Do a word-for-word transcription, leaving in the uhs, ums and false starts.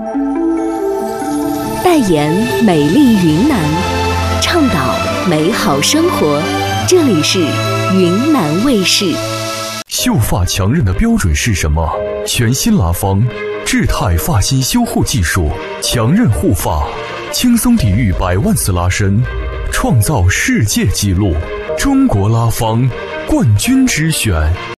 代言美丽云南，倡导美好生活。这里是云南卫视。 秀发强韧的标准是什么？全新拉芳智泰发型修护技术，强韧护发，轻松抵御百万次拉伸，创造世界纪录。中国拉芳冠军之选。